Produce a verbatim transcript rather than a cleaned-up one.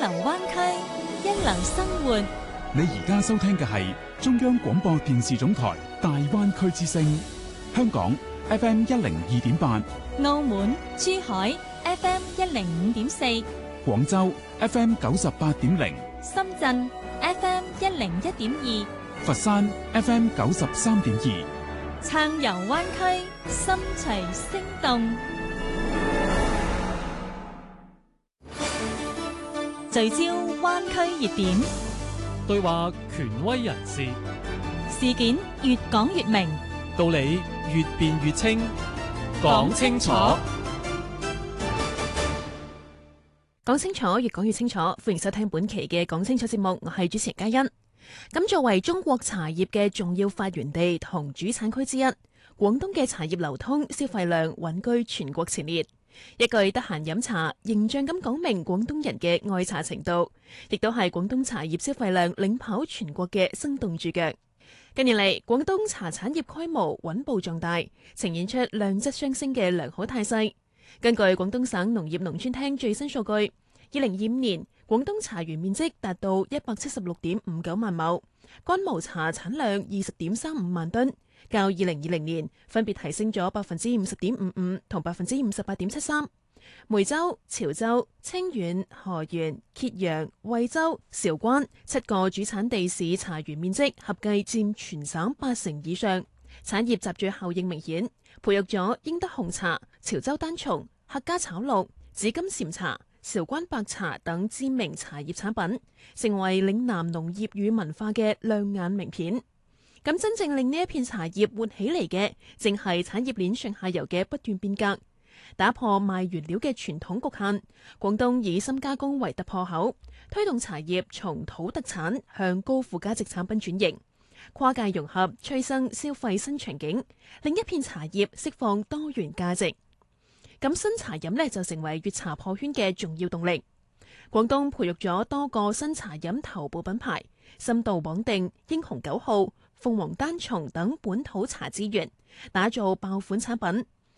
流灣區，一流生活。 你而家收聽嘅係中央廣播電視總台大灣區之聲，香港 F M 一零二點八， 澳門、珠海 F M 一零五點四， 廣州 F M 九十八點零， 深圳 F M 一零一點二， 佛山 F M 九十三點二， 暢遊灣區，心隨聲動。聚焦灣區熱點， 對話權威人士， 事件越講越明， 道理越辯越清，講清楚， 講清楚，越講越清楚。歡迎收聽本期嘅講清楚節目，我係主持人嘉欣。咁作為中國茶葉嘅重要發源地同主產區之一，廣東嘅茶葉流通消費量穩居全國前列。一句得閒飲茶，形象咁講明廣東人嘅愛茶程度，亦都係廣東茶葉消費量領跑全國嘅生動注腳。近年嚟，廣東茶產業規模穩步壯大，呈現出量質雙升嘅良好態勢。根據廣東省農業農村廳最新數據，二零二五年廣東茶園面積達到一百七十六點五九萬畝，乾毛茶產量二十點三五萬噸，較二零二零年分別提升咗百分之五十點五五同百分之五十八點七三。梅州、潮州、清遠、河源、揭陽、惠州、韶關七個主產地市茶園面積合計佔全省八成以上，產業集聚效應明顯，培育咗英德紅茶、潮州單叢、客家炒綠、紫金禪茶、韶關白茶等知名茶葉產品，成為嶺南農業與文化嘅亮眼名片。咁真正令呢一片茶葉活起嚟嘅，正係產業鏈上下游嘅不斷變革，打破賣原料嘅傳統局限。廣東以深加工為突破口，推動茶葉從土特產向高附加值產品轉型，跨界融合催生消費新場景，令一片茶葉釋放多元價值。咁新茶飲呢，就成為粵茶破圈嘅重要動力。廣東培育咗多個新茶飲頭部品牌，深度綁定英雄九號、鳳凰單叢等本土茶資源，打造爆款產品，